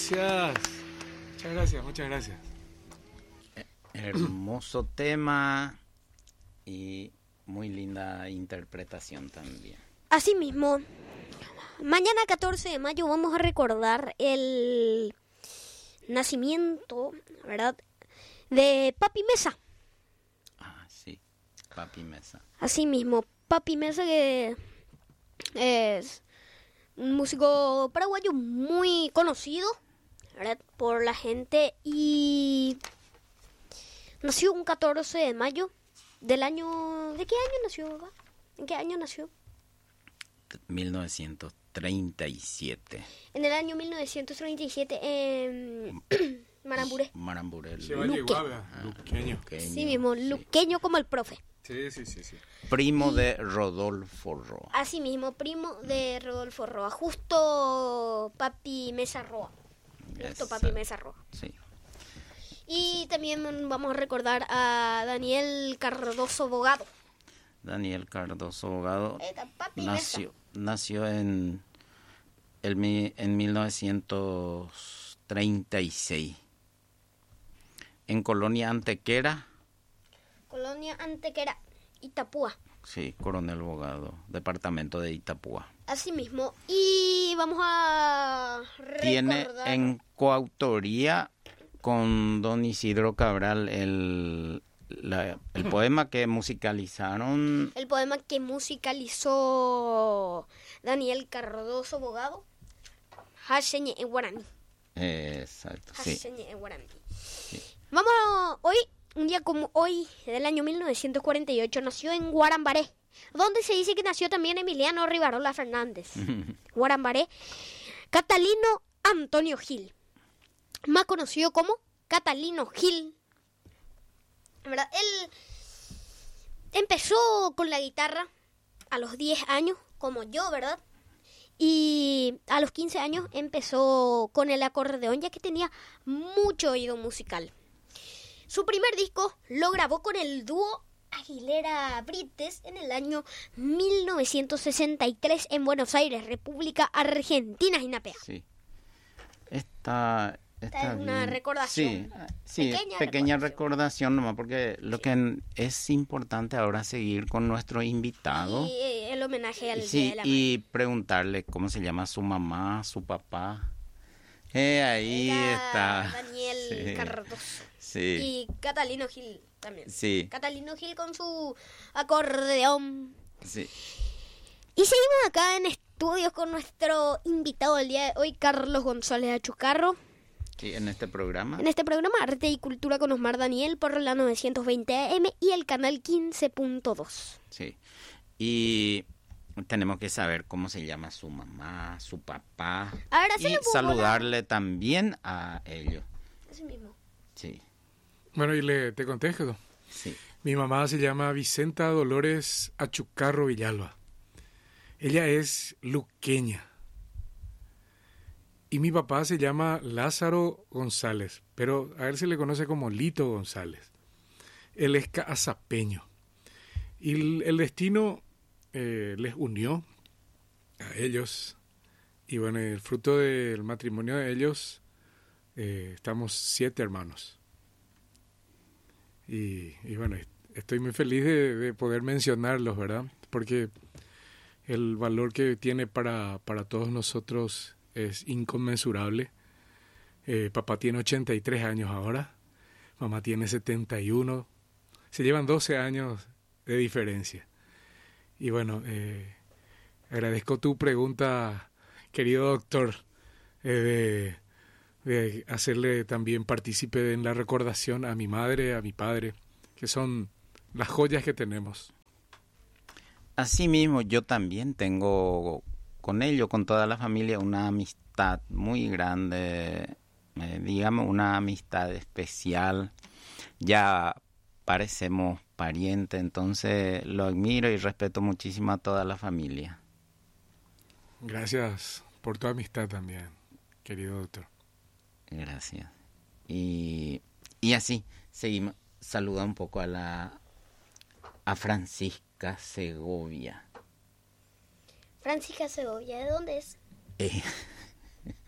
gracias. Muchas gracias, muchas gracias. Hermoso tema y muy linda interpretación también. Asimismo, mañana 14 de mayo vamos a recordar el nacimiento, ¿verdad?, de Papi Mesa. Ah, sí, Papi Mesa. Asimismo, Papi Mesa, que es un músico paraguayo muy conocido, ¿verdad?, por la gente, y nació un 14 de mayo del año... ¿De qué año nació, papá? ¿En qué año nació? 1937. En el año 1937 en Maramburé. Maramburé. Luqueño. Sí mismo, luqueño como el profe. Sí. Primo de Rodolfo Roa. Así mismo, primo de Rodolfo Roa. Justo Papi Mesa Roa. Papi Mesa Roa. Sí. Y también vamos a recordar a Daniel Cardoso Bogado. Daniel Cardoso Bogado Papi nació en 1936 en Colonia Antequera. Colonia Antequera, Itapúa. Sí, Coronel Bogado, departamento de Itapúa. Así mismo. Y vamos a recordar... Tiene en coautoría con don Isidro Cabral el poema que musicalizaron. El poema que musicalizó Daniel Cardoso Bogado, Hasheñe en guaraní. Exacto, sí. Hasheñe en guaraní. Sí. Vamos hoy, un día como hoy, del año 1948, nació en Guarambaré, donde se dice que nació también Emiliano Rivarola Fernández. Guarambaré, Catalino Antonio Gil, más conocido como Catalino Gil. ¿Verdad? Él empezó con la guitarra a los 10 años, como yo, ¿verdad? Y a los 15 años empezó con el acordeón, ya que tenía mucho oído musical. Su primer disco lo grabó con el dúo Aguilera Brites en el año 1963 en Buenos Aires, República Argentina, Jinapea. Sí. Esta es una recordación. Sí, pequeña recordación nomás, porque lo que es importante ahora es seguir con nuestro invitado. Y el homenaje al Día de la Madre. Y preguntarle cómo se llama su mamá, su papá. Ahí está. Daniel Cardoso. Sí. Y Catalino Gil también. Sí. Catalino Gil con su acordeón. Sí. Y seguimos acá en estudios con nuestro invitado del día de hoy, Carlos González Achucarro. Sí, en este programa. En este programa, Arte y Cultura con Osmar Daniel por la 920 AM y el canal 15.2. Sí. Y tenemos que saber cómo se llama su mamá, su papá. Ahora y saludarle también a ellos. Así mismo. Sí. Bueno, y te contesto. Sí. Mi mamá se llama Vicenta Dolores Achucarro Villalba. Ella es luqueña. Y mi papá se llama Lázaro González, pero a él se le conoce como Lito González. Él es cazapeño. Y el destino les unió a ellos. Y bueno, el fruto del matrimonio de ellos, estamos 7 hermanos. Y bueno, estoy muy feliz de poder mencionarlos, ¿verdad? Porque el valor que tiene para todos nosotros es inconmensurable. Papá tiene 83 años ahora, mamá tiene 71, se llevan 12 años de diferencia. Y bueno, agradezco tu pregunta, querido doctor, de hacerle también partícipe en la recordación a mi madre, a mi padre, que son las joyas que tenemos. Asimismo, yo también tengo con ellos, con toda la familia, una amistad muy grande, digamos una amistad especial. Ya parecemos parientes, entonces lo admiro y respeto muchísimo a toda la familia. Gracias por tu amistad también, querido doctor. Gracias. Y así, seguimos. Saluda un poco a Francisca Segovia. Francisca Segovia, ¿de dónde es?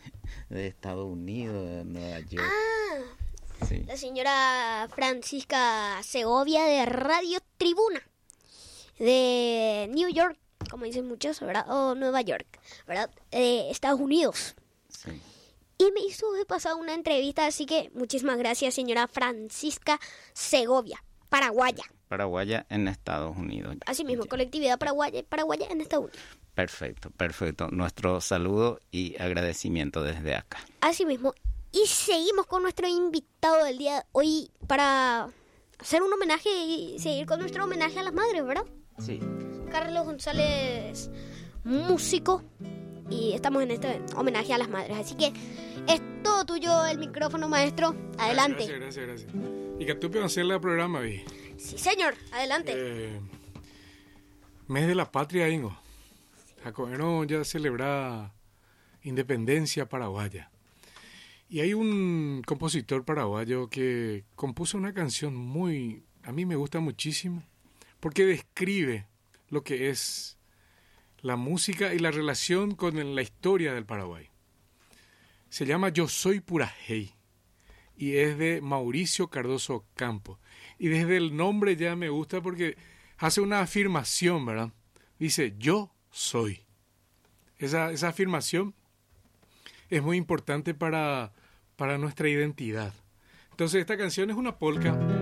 de Estados Unidos, de Nueva York. Sí. La señora Francisca Segovia de Radio Tribuna, de New York, como dicen muchos, ¿verdad? O Nueva York, ¿verdad? Estados Unidos. Sí. Y me hizo de pasar una entrevista, así que muchísimas gracias, señora Francisca Segovia, paraguaya. Paraguaya en Estados Unidos. Así mismo, colectividad paraguaya en Estados Unidos. Perfecto. Nuestro saludo y agradecimiento desde acá. Así mismo. Y seguimos con nuestro invitado del día de hoy para hacer un homenaje y seguir con nuestro homenaje a las madres, ¿verdad? Sí. Carlos González, músico, y estamos en este homenaje a las madres. Así que es todo tuyo el micrófono, maestro. Adelante. Gracias. Y que tú puedas hacer el programa, vi. Sí, señor. Adelante. Mes de la Patria, Ingo. Jacobeno ya celebra independencia paraguaya. Y hay un compositor paraguayo que compuso una canción a mí me gusta muchísimo, porque describe lo que es la música y la relación con la historia del Paraguay. Se llama Yo Soy Purajey y es de Mauricio Cardoso Campos. Y desde el nombre ya me gusta porque hace una afirmación, ¿verdad? Dice, yo soy. Esa afirmación es muy importante para nuestra identidad. Entonces esta canción es una polka